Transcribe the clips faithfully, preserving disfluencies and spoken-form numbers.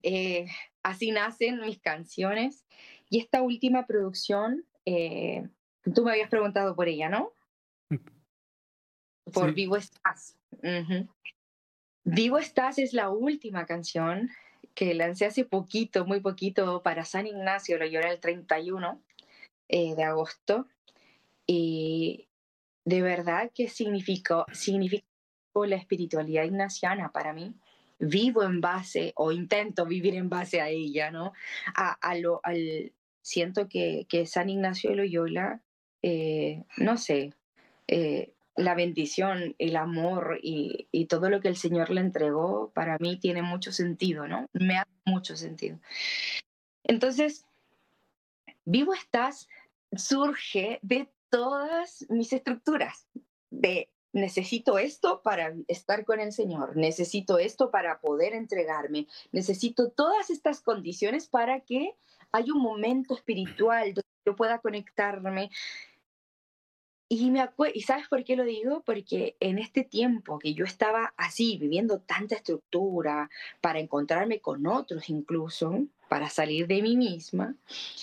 eh, así nacen mis canciones. Y esta última producción, eh, tú me habías preguntado por ella, ¿no? Por Sí. Vivo Estás. Ujú. Vivo Estás es la última canción que lancé hace poquito, muy poquito, para San Ignacio, lo lloré el treinta y uno eh, de agosto. Y de verdad que significó, significó la espiritualidad ignaciana para mí. Vivo en base, o intento vivir en base a ella, ¿no? A, a lo, al, siento que, que San Ignacio de Loyola, eh, no sé, eh, la bendición, el amor y, y todo lo que el Señor le entregó, para mí tiene mucho sentido, ¿no? Me hace mucho sentido. Entonces, Vivo Estás surge de todas mis estructuras, de necesito esto para estar con el Señor, necesito esto para poder entregarme, necesito todas estas condiciones para que haya un momento espiritual donde yo pueda conectarme. Y, me acue- ¿Y sabes por qué lo digo? Porque en este tiempo que yo estaba así, viviendo tanta estructura, para encontrarme con otros incluso, para salir de mí misma,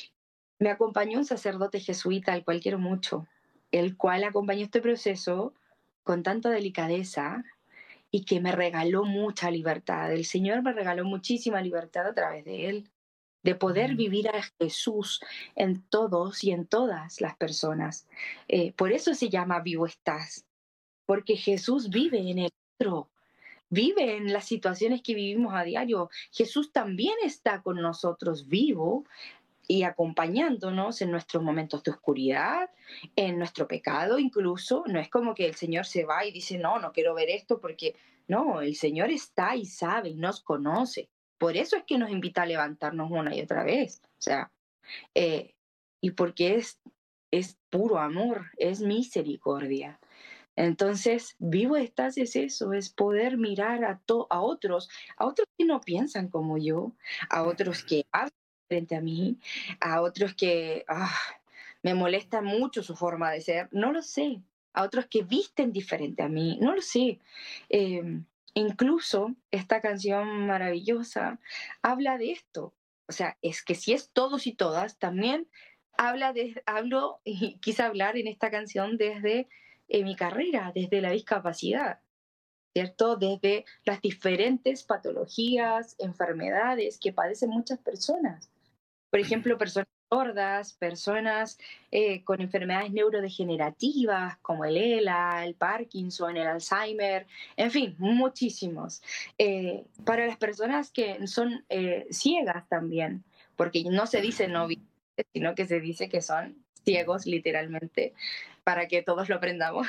me acompañó un sacerdote jesuita al cual quiero mucho, el cual acompañó este proceso con tanta delicadeza y que me regaló mucha libertad. El Señor me regaló muchísima libertad a través de él, de poder Mm, vivir a Jesús en todos y en todas las personas. Eh, por eso se llama Vivo Estás, porque Jesús vive en el otro, vive en las situaciones que vivimos a diario. Jesús también está con nosotros vivo y acompañándonos en nuestros momentos de oscuridad, en nuestro pecado incluso. No es como que el Señor se va y dice, no, no quiero ver esto porque no, el Señor está y sabe y nos conoce. Por eso es que nos invita a levantarnos una y otra vez. O sea, eh, y porque es, es puro amor, es misericordia. Entonces, vivo estás es eso, es poder mirar a, to a otros, a otros que no piensan como yo, a otros que hablan frente a mí, a otros que ah, me molesta mucho su forma de ser, no lo sé, a otros que visten diferente a mí, no lo sé. Eh, Incluso esta canción maravillosa habla de esto. O sea, es que si es todos y todas, también habla de, hablo y quise hablar en esta canción desde en mi carrera, desde la discapacidad, ¿cierto? Desde las diferentes patologías, enfermedades que padecen muchas personas. Por ejemplo, personas sordas, personas eh, con enfermedades neurodegenerativas como el ELA, el Parkinson, el Alzheimer, en fin, muchísimos. Eh, para las personas que son eh, ciegas también, porque no se dice no videntes, sino que se dice que son ciegos literalmente, para que todos lo aprendamos.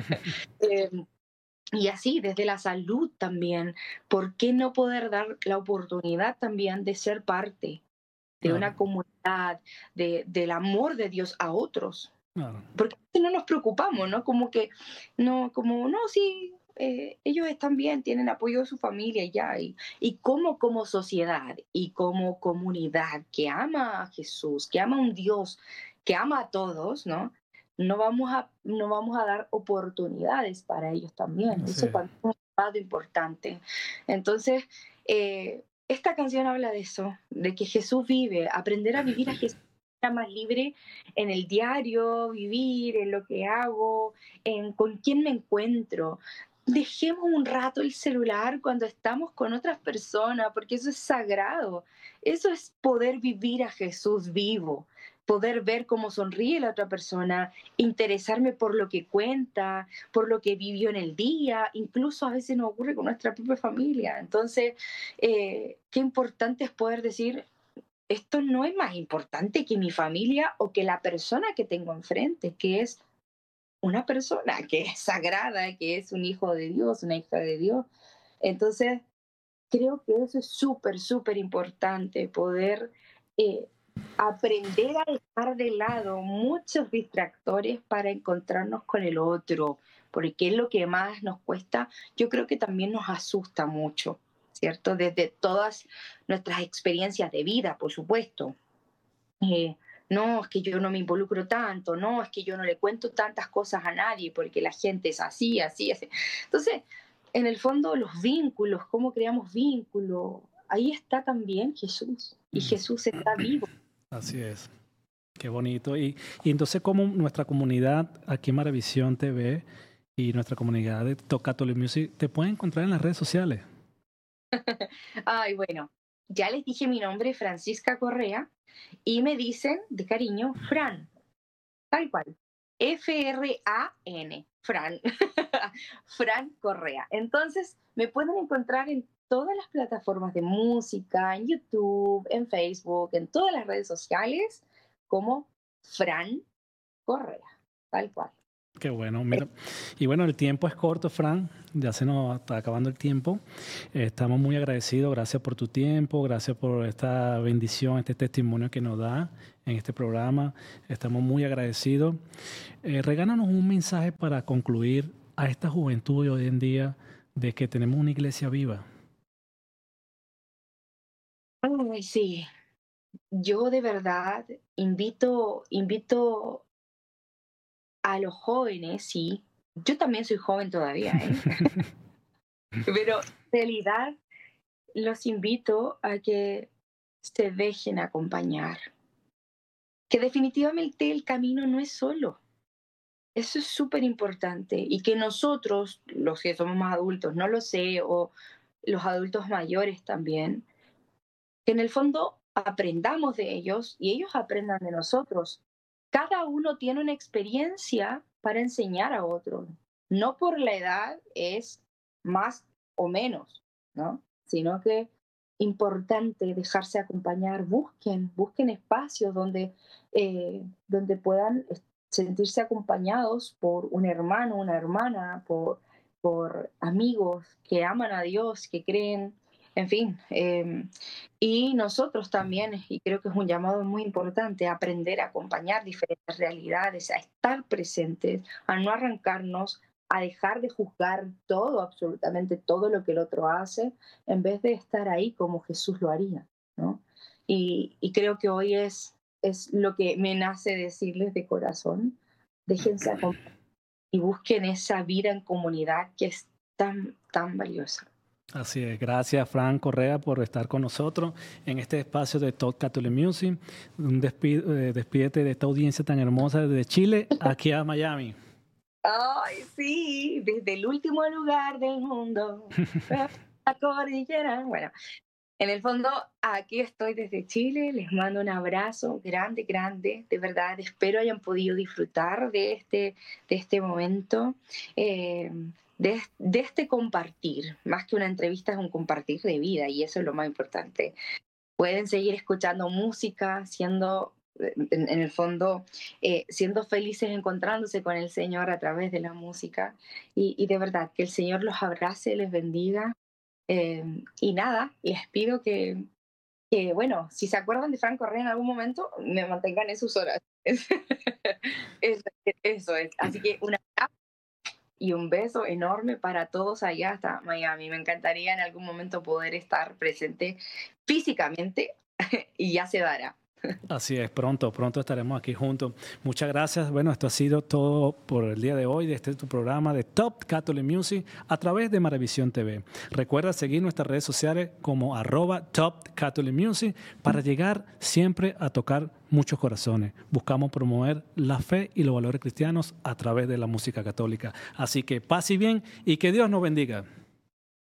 Eh, y así, desde la salud también, ¿por qué no poder dar la oportunidad también de ser parte de claro, una comunidad, de, del amor de Dios a otros? claro. Porque no nos preocupamos, ¿no? Como que, no, como, no, sí, eh, ellos están bien, tienen apoyo de su familia y ya. Y, y como, como sociedad y como comunidad que ama a Jesús, que ama a un Dios, que ama a todos, ¿no? No vamos a, no vamos a dar oportunidades para ellos también. Así Eso es. también es un paso importante. Entonces, eh, esta canción habla de eso, de que Jesús vive, aprender a vivir a Jesús más libre en el diario, vivir, en lo que hago, en con quién me encuentro. Dejemos un rato el celular cuando estamos con otras personas, porque eso es sagrado. Eso es poder vivir a Jesús vivo, poder ver cómo sonríe la otra persona, interesarme por lo que cuenta, por lo que vivió en el día, incluso a veces nos ocurre con nuestra propia familia. Entonces, eh, qué importante es poder decir, esto no es más importante que mi familia o que la persona que tengo enfrente, que es una persona que es sagrada, que es un hijo de Dios, una hija de Dios. Entonces, creo que eso es súper, súper importante, poder eh, aprender a dejar de lado muchos distractores para encontrarnos con el otro, porque es lo que más nos cuesta. Yo creo que también nos asusta mucho, ¿cierto? Desde todas nuestras experiencias de vida, por supuesto. Eh, no, es que yo no me involucro tanto, no, es que yo no le cuento tantas cosas a nadie porque la gente es así, así, así. Entonces, en el fondo, los vínculos, cómo creamos vínculos, ahí está también Jesús, y Mm. Jesús está vivo. Así es. Qué bonito. Y, y entonces, ¿cómo nuestra comunidad aquí en Maravisión T V y nuestra comunidad de Top Catholic Music te puede encontrar en las redes sociales? Ay, bueno, ya les dije mi nombre, Francisca Correa, y me dicen de cariño, Fran, tal cual. F R A N, Fran. Fran Correa. Entonces, me pueden encontrar en todas las plataformas de música, en YouTube, en Facebook, en todas las redes sociales, como Fran Correa, tal cual. Qué bueno, mira. Y bueno, el tiempo es corto, Fran. Ya se nos está acabando el tiempo. Eh, estamos muy agradecidos. Gracias por tu tiempo. Gracias por esta bendición, este testimonio que nos da en este programa. Estamos muy agradecidos. Eh, regálanos un mensaje para concluir a esta juventud de hoy en día de que tenemos una iglesia viva. Ay, sí, yo de verdad invito, invito a los jóvenes, sí. Yo también soy joven todavía, ¿eh? Pero en realidad los invito a que se dejen acompañar, que definitivamente el camino no es solo. Eso es súper importante y que nosotros, los que somos más adultos, no lo sé, o los adultos mayores también, que en el fondo aprendamos de ellos y ellos aprendan de nosotros. Cada uno tiene una experiencia para enseñar a otro. No por la edad es más o menos, ¿no? Sino que importante dejarse acompañar, busquen, busquen espacios donde, eh, donde puedan es- sentirse acompañados por un hermano, una hermana, por, por amigos que aman a Dios, que creen, en fin. em, y nosotros también, y creo que es un llamado muy importante, a aprender a acompañar diferentes realidades, a estar presentes, a no arrancarnos, a dejar de juzgar todo, absolutamente todo lo que el otro hace, en vez de estar ahí como Jesús lo haría, ¿no? Y, y creo que hoy es, es lo que me nace decirles de corazón, déjense acompañar y busquen esa vida en comunidad que es tan, tan valiosa. Así es. Gracias, Fran Correa, por estar con nosotros en este espacio de Top Catholic Music. Un despido, eh, despídete de esta audiencia tan hermosa desde Chile aquí a Miami. Ay, sí, desde el último lugar del mundo, la cordillera. Bueno, en el fondo, aquí estoy desde Chile, les mando un abrazo grande, grande, de verdad, espero hayan podido disfrutar de este, de este momento, eh, de, de este compartir, más que una entrevista es un compartir de vida y eso es lo más importante. Pueden seguir escuchando música, siendo, en, en el fondo, eh, siendo felices, encontrándose con el Señor a través de la música. Y, y de verdad, que el Señor los abrace, les bendiga. Eh, y nada, les pido que, que, bueno, si se acuerdan de Frank Correa en algún momento, me mantengan en sus horas. Eso, eso es. Así que un abrazo y un beso enorme para todos allá hasta Miami. Me encantaría en algún momento poder estar presente físicamente y ya se dará. Así es, pronto, pronto estaremos aquí juntos. Muchas gracias. Bueno, esto ha sido todo por el día de hoy de este tu programa de Top Catholic Music a través de Maravisión T V. Recuerda seguir nuestras redes sociales como arroba Top Catholic Music para llegar siempre a tocar muchos corazones. Buscamos promover la fe y los valores cristianos a través de la música católica. Así que paz y bien y que Dios nos bendiga.